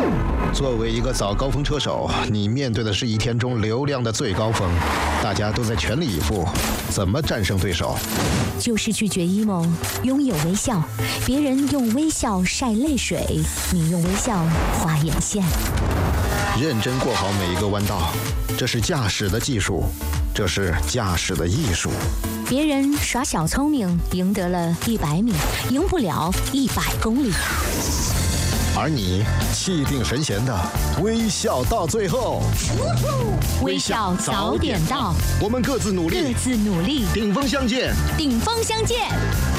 作为一个早高峰车手，你面对的是一天中流量的最高峰，大家都在全力以赴，怎么战胜对手？ 就是拒绝 emo， 拥有微笑。别人用微笑晒泪水，你用微笑画眼线。 认真过好每一个弯道，这是驾驶的技术，这是驾驶的艺术。 别人耍小聪明，赢得了100米，赢不了100公里。 而你气定神闲的微笑到最后， 微笑早点到， 我们各自努力， 顶峰相见。